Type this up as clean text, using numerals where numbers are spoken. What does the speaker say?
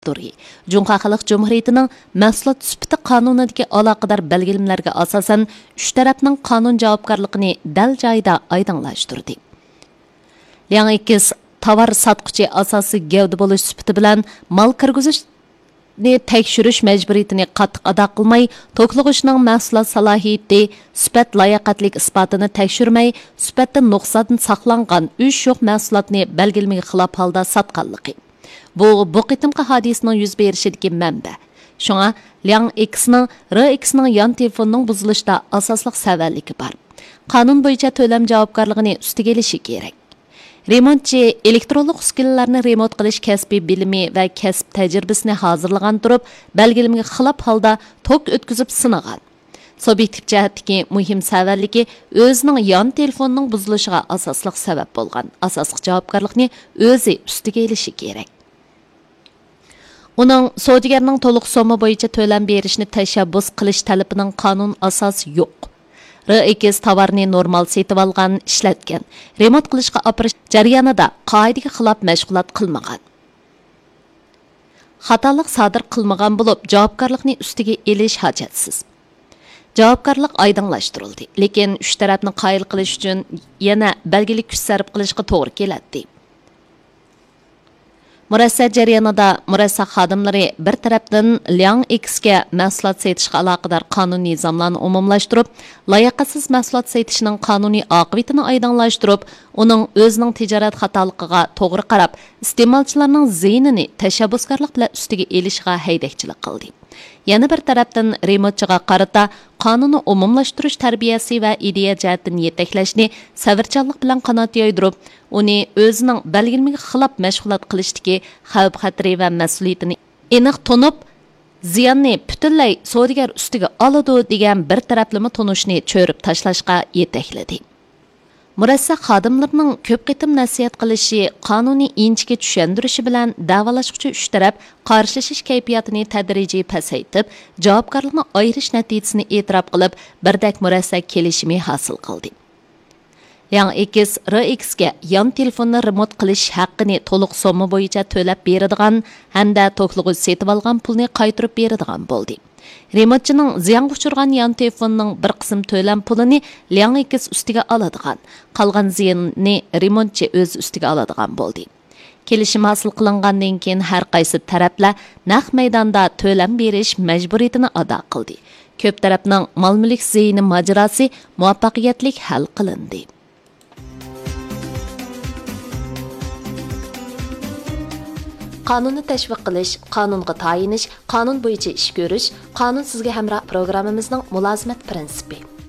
Cunqa Xalq Cumhuriyetining mahsulot sifati qonunidagi aloqador belgilamalariga asosan uch tarafning qonun javobgarligini dal joyida oydinlashtirdi. Liang X tovar sotquchi asosiy gavda bo'lish sifati bilan mal kirgizishni tekshirish majburiyatini qattiq ado qilmay, to'qlig'ichning mahsulot salohiyati, sifat layoqatlik isbotini tekshirmay, sifatdan nuqsondan saqlangan 3 yo'q mahsulotni belgilamga xilof holda sotganligi. Bu qitimqi hodisning yuz berishidagi manba. Shunga Liang X'ning RX'ning yon telefonining buzilishida asosliq sababligi bor. Qonun bo'yicha to'lam javobgarligini ustiga olishi kerak. Remontchi elektronlik uskunalarni remont qilish kasbiy bilimi va kasb tajribasini hozirlagan turib, belgilamga xilof holda tok o'tkazib sinagan. Subyektiv jihatdagi muhim sababligi o'zining yon telefonining buzilishiga asosliq sabab bo'lgan. Asosliq javobgarlikni o'zi ustiga olishi kerak. Uning savdogarning to'liq summa bo'yicha to'lam berishni tashabbus qilish talabining qonun asosi yo'q. RX tovarni normal setib olgan, ishlatgan, remont qilishga opirish jarayonida qoidaga xilof mashg'ulot qilmagan. Xatolik sodir qilmagan bo'lib, javobgarlikni ustiga elish hojatsiz. Javobgarlik oydinlashtirildi, lekin uch tarafni qoyil qilish uchun yana belgilik kuch sarf qilishga to'g'ri keladi. Murassa jarayonida murassa xodimlari bir tarafdan Liang X'ga mahsulot setishga aloqador qonuniy nizomlarni umumlashtirib, layoqatsiz mahsulot setishning qonuniy oqibatini oydinlashtirib, uning o'zining tijorat xatoligiga to'g'ri qarab, iste'molchilarning ziynini tashabbuskorlik bilan ustiga elishiga haydakchilik qildi. Yana bir tarafdan remontchiga qarata qonunni umumlashtirish tarbiyasi va ideya jihatdan yetaklashni savarchanlik bilan qanot yoydirib, uni o'zining belgilamiga xilof mashg'ulot qilishdagi xavf-xatari va mas'uliyatini aniq tunib, ziyonni butunlay savdogar ustiga oladi degan bir taraflama tunishni cho'rib tashlashga yetakladi. Murassa xodimlarning ko'p qitim nasihat qilishi, qonuniy inchga tushundirishi bilan davolashuvchi uch taraf qarshilashish kayfiyatini tadrijiy pasaytib, javobgarlikni ayirish natijasini e'tirof qilib, birdak murassa kelishimi hosil qildi. Liang X RX'ga yon telefonni remont qilish haqqini to'liq summa bo'yicha to'lab beradigan hamda to'qlig'i setib olgan pulni qaytarib beradigan bo'ldi. Remontchining ziyonga uchirgan yon telefonining bir qism to'lam pulini Liang X ustiga oladigan, qolgan ziyonni remontchi o'z ustiga oladigan bo'ldi. Kelishim hosil qilingandan keyin har qaysi taraflar naq maydonda to'lam berish majburiyatini ado qildi. Ko'p tarafning mol-mulk ziyni mojarosi muvaffaqiyatli hal qilindi. Qonunni tashviq qilish, qonunga tayinish, qonun bo'yicha ish ko'rish, qonun sizga hamroh programmamizning mulozimat prinsipi.